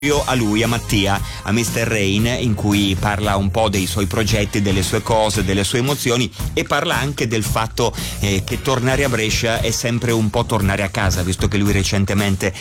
a lui, a Mattia, a Mr. Rain, in cui parla un po' dei suoi progetti, delle sue cose, delle sue emozioni, e parla anche del fatto che tornare a Brescia è sempre un po' tornare a casa, visto che lui recentemente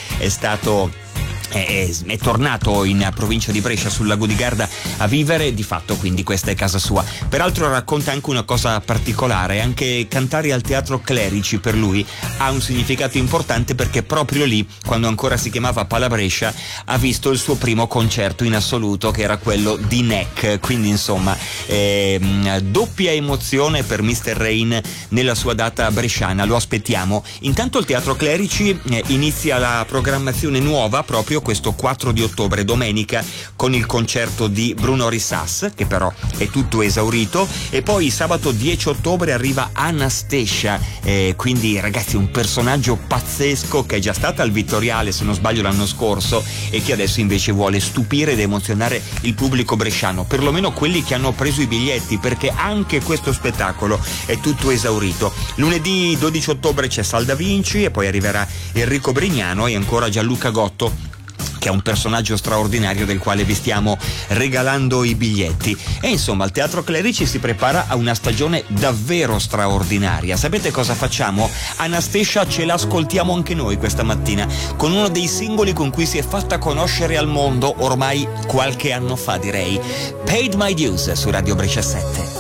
è tornato in provincia di Brescia, sul lago di Garda, a vivere. Di fatto quindi questa è casa sua. Peraltro racconta anche una cosa particolare: anche cantare al Teatro Clerici per lui ha un significato importante, perché proprio lì, quando ancora si chiamava Palabrescia, ha visto il suo primo concerto in assoluto, che era quello di Neck. Quindi insomma doppia emozione per Mr. Rain nella sua data bresciana. Lo aspettiamo. Intanto il Teatro Clerici inizia la programmazione nuova proprio questo 4 di ottobre, domenica, con il concerto di Bruno Risas, che però è tutto esaurito, e poi sabato 10 ottobre arriva Anastacia, quindi ragazzi un personaggio pazzesco che è già stata al Vittoriale, se non sbaglio, l'anno scorso, e che adesso invece vuole stupire ed emozionare il pubblico bresciano, perlomeno quelli che hanno preso i biglietti, perché anche questo spettacolo è tutto esaurito. Lunedì 12 ottobre c'è Salda Vinci, e poi arriverà Enrico Brignano e ancora Gianluca Gotto, che è un personaggio straordinario del quale vi stiamo regalando i biglietti. E insomma il Teatro Clerici si prepara a una stagione davvero straordinaria. Sapete cosa facciamo? Anastacia ce l'ascoltiamo anche noi questa mattina, con uno dei singoli con cui si è fatta conoscere al mondo ormai qualche anno fa, direi. Paid My Dues su Radio Brescia 7.